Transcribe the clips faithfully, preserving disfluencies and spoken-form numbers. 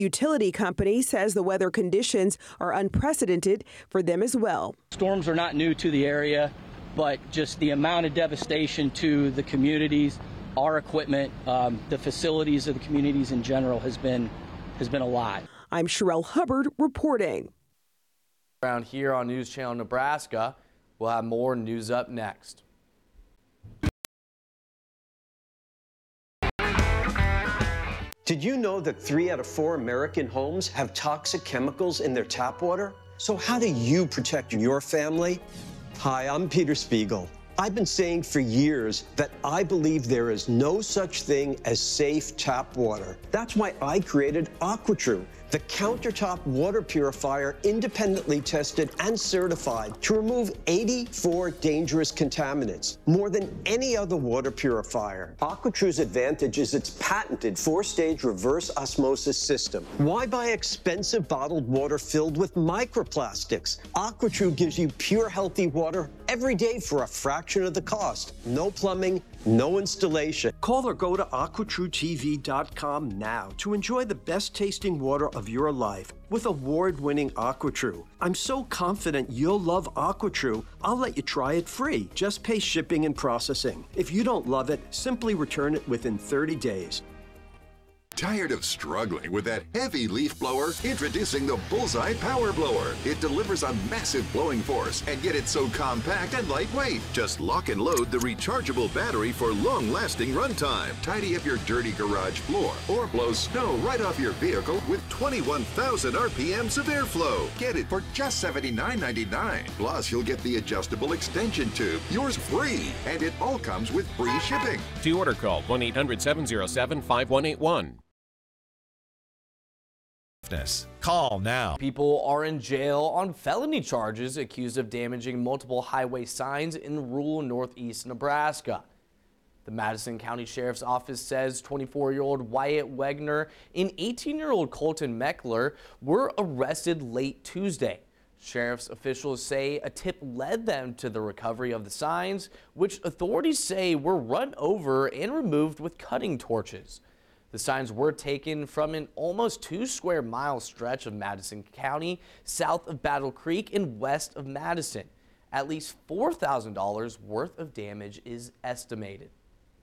Utility company says the weather conditions are unprecedented for them as well. Storms are not new to the area, but just the amount of devastation to the communities, our equipment, um, the facilities of the communities in general has been has been a lot. I'm Sherelle Hubbard reporting. Around here on News Channel Nebraska, we'll have more news up next. Did you know that three out of four American homes have toxic chemicals in their tap water? So how do you protect your family? Hi, I'm Peter Spiegel. I've been saying for years that I believe there is no such thing as safe tap water. That's why I created AquaTrue, the countertop water purifier independently tested and certified to remove eighty-four dangerous contaminants, more than any other water purifier. AquaTrue's advantage is its patented four-stage reverse osmosis system. Why buy expensive bottled water filled with microplastics? AquaTrue gives you pure, healthy water every day for a fraction of the cost. No plumbing, no installation. Call or go to aqua true T V dot com now to enjoy the best tasting water of your life with award-winning AquaTrue. I'm so confident you'll love AquaTrue, I'll let you try it free. Just pay shipping and processing. If you don't love it, simply return it within thirty days. Tired of struggling with that heavy leaf blower? Introducing the Bullseye Power Blower. It delivers a massive blowing force, and yet it's so compact and lightweight. Just lock and load the rechargeable battery for long-lasting runtime. Tidy up your dirty garage floor or blow snow right off your vehicle with twenty-one thousand R P Ms of airflow. Get it for just seventy-nine ninety-nine. Plus, you'll get the adjustable extension tube, yours free, and it all comes with free shipping. To order, call one eight hundred seven oh seven five one eight one. Call now. People are in jail on felony charges accused of damaging multiple highway signs in rural northeast Nebraska. The Madison County Sheriff's Office says twenty-four-year-old Wyatt Wegner and eighteen-year-old Colton Meckler were arrested late Tuesday. Sheriff's officials say a tip led them to the recovery of the signs, which authorities say were run over and removed with cutting torches. The signs were taken from an almost two square mile stretch of Madison County, south of Battle Creek and west of Madison. At least four thousand dollars worth of damage is estimated.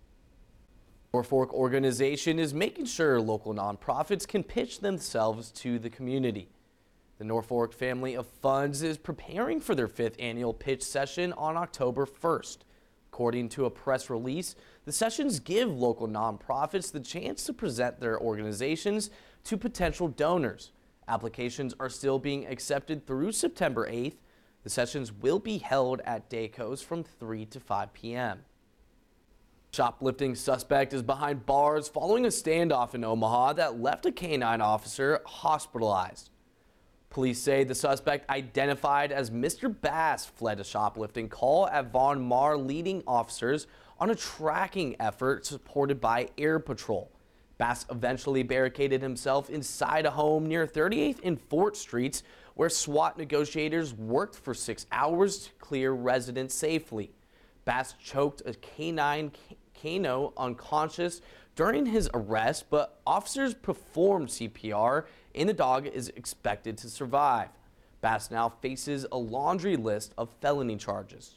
Norfolk organization is making sure local nonprofits can pitch themselves to the community. The Norfolk Family of Funds is preparing for their fifth annual pitch session on October first. According to a press release, the sessions give local nonprofits the chance to present their organizations to potential donors. Applications are still being accepted through September eighth. The sessions will be held at Dayco's from three to five p m Shoplifting suspect is behind bars following a standoff in Omaha that left a K nine officer hospitalized. Police say the suspect, identified as Mister Bass, fled a shoplifting call at Von Maur, leading officers on a tracking effort supported by Air Patrol. Bass eventually barricaded himself inside a home near thirty-eighth and Fort Streets, where SWAT negotiators worked for six hours to clear residents safely. Bass choked a K nine Kano unconscious during his arrest, but officers performed C P R and the dog is expected to survive. Bass now faces a laundry list of felony charges.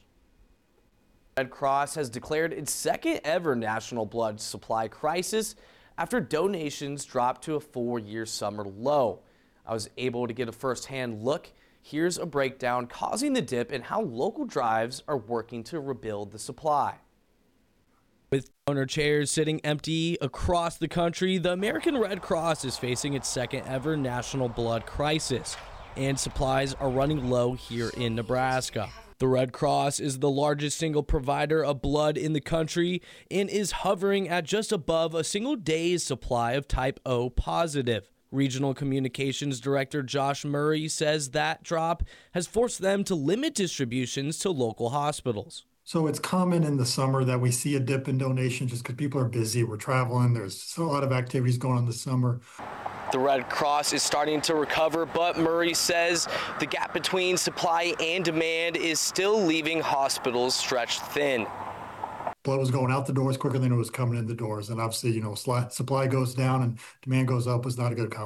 Red Cross has declared its second ever national blood supply crisis after donations dropped to a four-year summer low. I was able to get a first-hand look. Here's a breakdown causing the dip and how local drives are working to rebuild the supply. With donor chairs sitting empty across the country, the American Red Cross is facing its second ever national blood crisis, and supplies are running low here in Nebraska. The Red Cross is the largest single provider of blood in the country and is hovering at just above a single day's supply of type O positive. Regional Communications Director Josh Murray says that drop has forced them to limit distributions to local hospitals. So it's common in the summer that we see a dip in donations just because people are busy, we're traveling, there's a lot of activities going on this summer. The Red Cross is starting to recover, but Murray says the gap between supply and demand is still leaving hospitals stretched thin. Blood was going out the doors quicker than it was coming in the doors. And obviously, you know, supply goes down and demand goes up is not a good combination.